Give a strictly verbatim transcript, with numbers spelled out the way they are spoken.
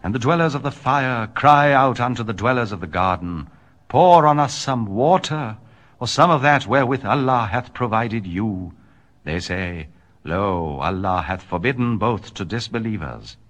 And the dwellers of the fire cry out unto the dwellers of the garden, Pour on us some water, or some of that wherewith Allah hath provided you. They say, Lo, Allah hath forbidden both to disbelievers.